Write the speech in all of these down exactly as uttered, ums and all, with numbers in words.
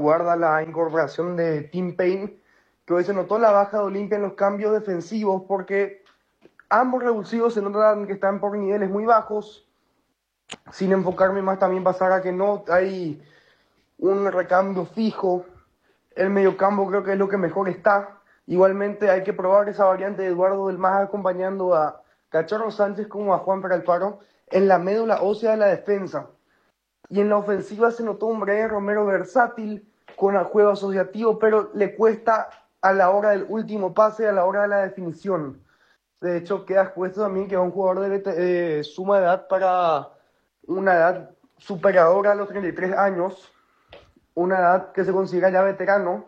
salvaguarda la incorporación de Tim Payne, que hoy se notó la baja de Olimpia en los cambios defensivos porque ambos revulsivos se notan que están por niveles muy bajos. Sin enfocarme más, también pasar a que no hay un recambio fijo. El mediocampo creo que es lo que mejor está. Igualmente hay que probar esa variante de Eduardo del Mas acompañando a Cachorro Sánchez como a Juan Peralparo en la médula ósea de la defensa. Y en la ofensiva se notó un Brian Romero versátil con el juego asociativo, pero le cuesta a la hora del último pase, a la hora de la definición. De hecho, queda expuesto también que es un jugador de eh, suma edad para una edad superadora a los treinta y tres años, una edad que se considera ya veterano.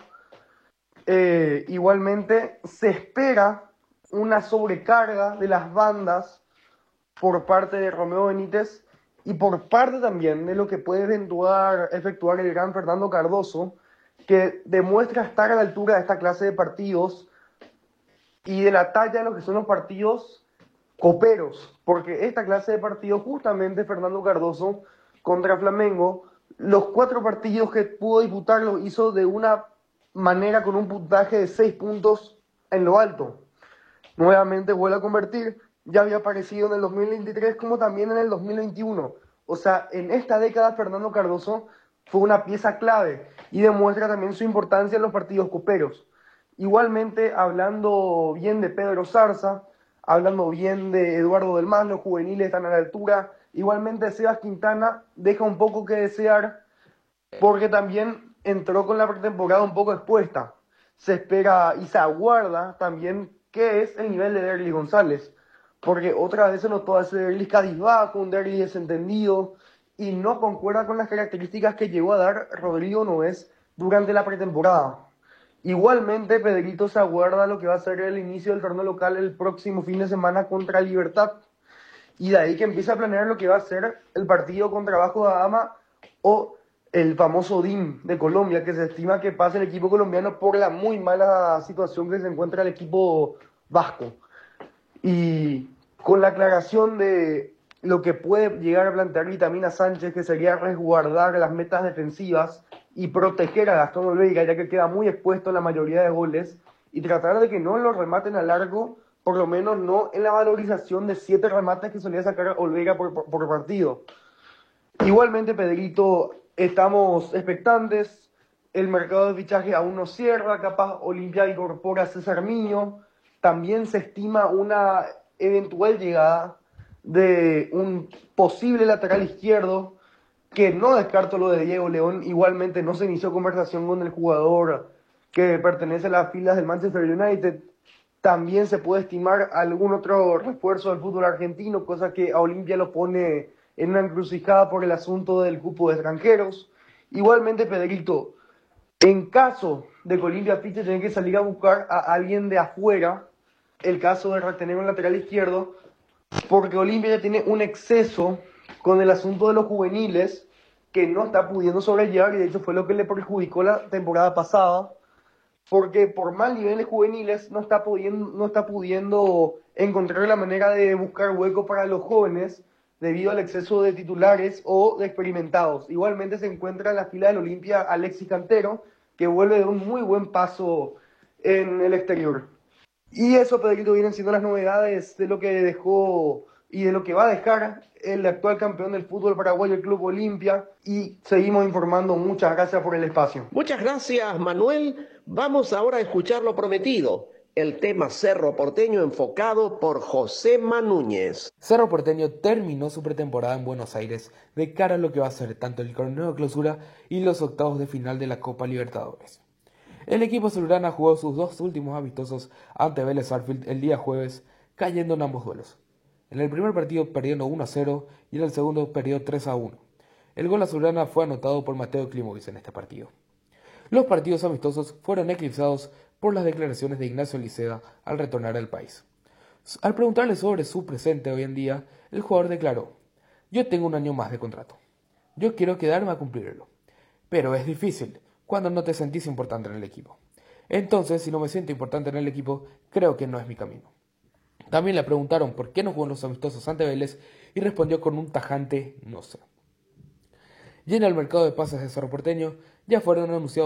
Eh, igualmente se espera una sobrecarga de las bandas por parte de Romeo Benítez y por parte también de lo que puede eventuar, efectuar el gran Fernando Cardoso, que demuestra estar a la altura de esta clase de partidos y de la talla de lo que son los partidos coperos, porque esta clase de partidos, justamente Fernando Cardoso contra Flamengo, los cuatro partidos que pudo disputar los hizo de una manera con un puntaje de seis puntos en lo alto. Nuevamente vuelve a convertir, ya había aparecido en el dos mil veintitrés como también en el dos mil veintiuno. O sea, en esta década Fernando Cardoso fue una pieza clave y demuestra también su importancia en los partidos coperos. Igualmente, hablando bien de Pedro Zarza, hablando bien de Eduardo del Mas, los juveniles están a la altura. Igualmente Sebas Quintana deja un poco que desear porque también entró con la pretemporada un poco expuesta. Se espera y se aguarda también qué es el nivel de Derlis González, porque otra vez se notó ese Derlis cabizbajo, un Derlis desentendido, y no concuerda con las características que llegó a dar Rodrigo Noes durante la pretemporada. Igualmente, Pedrito se aguarda lo que va a ser el inicio del torneo local el próximo fin de semana contra Libertad, y de ahí que empieza a planear lo que va a ser el partido contra Vasco da Gama o el famoso D I M de Colombia, que se estima que pasa el equipo colombiano por la muy mala situación que se encuentra el equipo vasco. Y con la aclaración de lo que puede llegar a plantear Vitamina Sánchez, que sería resguardar las metas defensivas y proteger a Gastón Olveira, ya que queda muy expuesto en la mayoría de goles, y tratar de que no lo rematen a largo, por lo menos no en la valorización de siete remates que solía sacar Olveira por, por, por partido. Igualmente, Pedrito, estamos expectantes, el mercado de fichaje aún no cierra, capaz Olimpia incorpora a César Miño, también se estima una eventual llegada de un posible lateral izquierdo, que no descarto lo de Diego León. Igualmente no se inició conversación con el jugador que pertenece a las filas del Manchester United. También se puede estimar algún otro refuerzo del fútbol argentino, cosa que a Olimpia lo pone en una encrucijada por el asunto del cupo de extranjeros. Igualmente, Pedrito, en caso de que Olimpia fiche, tiene que salir a buscar a alguien de afuera, el caso de retener un lateral izquierdo, porque Olimpia ya tiene un exceso con el asunto de los juveniles que no está pudiendo sobrellevar, y de hecho fue lo que le perjudicó la temporada pasada, porque por mal niveles juveniles no está pudiendo, no está pudiendo encontrar la manera de buscar hueco para los jóvenes debido al exceso de titulares o de experimentados. Igualmente se encuentra en la fila del Olimpia Alexis Cantero, que vuelve de un muy buen paso en el exterior. Y eso, Pedrito, vienen siendo las novedades de lo que dejó y de lo que va a dejar el actual campeón del fútbol paraguayo, el Club Olimpia, y seguimos informando. Muchas gracias por el espacio. Muchas gracias, Manuel. Vamos ahora a escuchar lo prometido, el tema Cerro Porteño enfocado por Josema Núñez. Cerro Porteño terminó su pretemporada en Buenos Aires de cara a lo que va a ser tanto el torneo de clausura y los octavos de final de la Copa Libertadores. El equipo azulgrana jugó sus dos últimos amistosos ante Vélez Sarsfield el día jueves, cayendo en ambos duelos. En el primer partido perdiendo uno a cero y en el segundo perdió tres a uno. El gol azulgrana fue anotado por Mateo Klimovic en este partido. Los partidos amistosos fueron eclipsados por las declaraciones de Ignacio Liceda al retornar al país. Al preguntarle sobre su presente hoy en día, el jugador declaró: "Yo tengo un año más de contrato. Yo quiero quedarme a cumplirlo. Pero es difícil cuando no te sentís importante en el equipo. Entonces, si no me siento importante en el equipo, creo que no es mi camino". También le preguntaron por qué no jugó en los amistosos ante Vélez y respondió con un tajante "no sé". Y en el mercado de pases de Cerro Porteño ya fueron anunciados